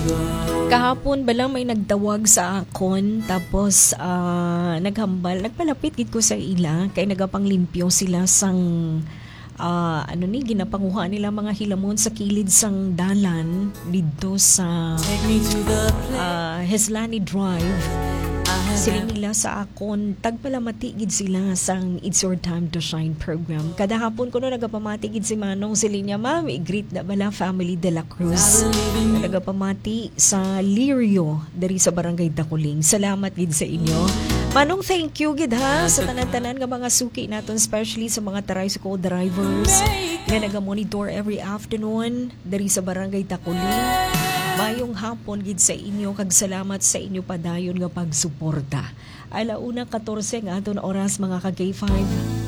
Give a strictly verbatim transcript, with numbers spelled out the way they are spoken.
Kahapon ba lang may nagtawag sa akon tapos ah, naghambal, nagpalapit gid ko sa ila kay nagapanglimpyo sila sang ah, ano ni ginapanguha nila mga hilamon sa kilid sang dalan didto sa ah, Heslani Drive. Sila nila sa akon tagpalamati gid sila sang It's Your Time to Shine program. Kada hapon ko no nagapamati gid si Manong Silinya, ma'am, i-greet na bala family de la Cruz. Nagapamati sa Lirio dari sa Barangay Dakuling. Salamat gid sa inyo. Manong, thank you gid ha sa tanan-tanan nga mga suki naton, especially sa mga tricycle drivers nga naga-monitor every afternoon dari sa Barangay Dakuling. Mayong hapon gid sa inyo kag salamat sa inyo padayon nga pagsuporta. Alauna fourteen nga aton oras mga ka K five.